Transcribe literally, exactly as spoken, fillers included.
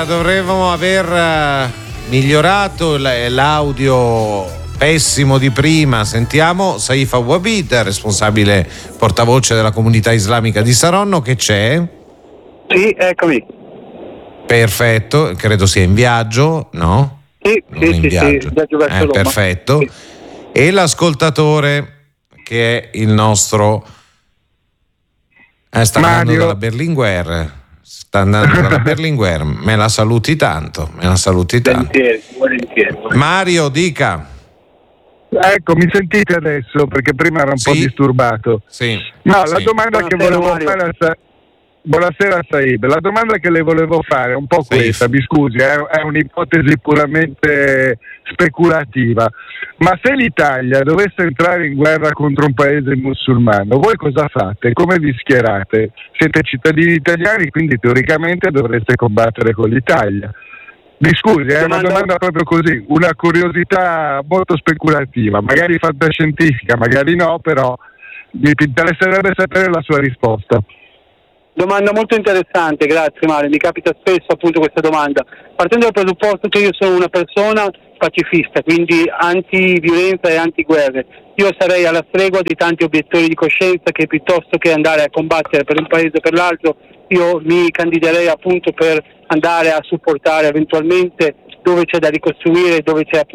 Allora, dovremmo aver uh, migliorato l- l'audio pessimo di prima. Sentiamo Saif Awabid, responsabile portavoce della comunità islamica di Saronno, che c'è. Sì, eccomi. Perfetto, credo sia in viaggio, no? Sì, Non sì, in sì, viaggio. sì, viaggio verso eh, Roma. perfetto. Sì. E l'ascoltatore, che è il nostro eh, sta Mario. andando dalla Berlinguer. Sta andando dalla Berlinguer. Me la saluti tanto, me la saluti tanto. Volentieri, volentieri. Mario, dica. Ecco, mi sentite adesso perché prima era un Sì. po' disturbato. Sì. No, sì. la domanda Buonasera, che volevo Mario. fare a Sa- Buonasera Saib, la domanda che le volevo fare è un po' Saif. questa, mi scusi, è, è un'ipotesi puramente speculativa, ma se l'Italia dovesse entrare in guerra contro un paese musulmano, voi cosa fate? Come vi schierate? Siete cittadini italiani, quindi teoricamente dovreste combattere con l'Italia. Mi scusi, è una Domanda- domanda proprio così, una curiosità molto speculativa, magari fantascientifica, magari no, però mi interesserebbe sapere la sua risposta. Domanda molto interessante, grazie Mario, mi capita spesso appunto questa domanda. Partendo dal presupposto che io sono una persona pacifista, quindi anti-violenza e anti-guerre, io sarei alla stregua di tanti obiettori di coscienza che piuttosto che andare a combattere per un paese o per l'altro, io mi candiderei appunto per andare a supportare eventualmente dove c'è da ricostruire, dove c'è appunto